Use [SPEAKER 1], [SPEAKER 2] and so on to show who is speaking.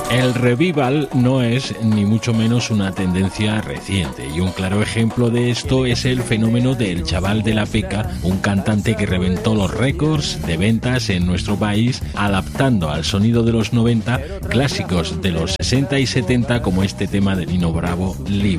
[SPEAKER 1] El revival no es ni mucho menos una tendencia reciente, y un claro ejemplo de esto es el fenómeno del Chaval de la Peca, un cantante que reventó los récords de ventas en nuestro país adaptando al sonido de los 90 clásicos de los 60 y 70 como este tema de Nino Bravo, Libre.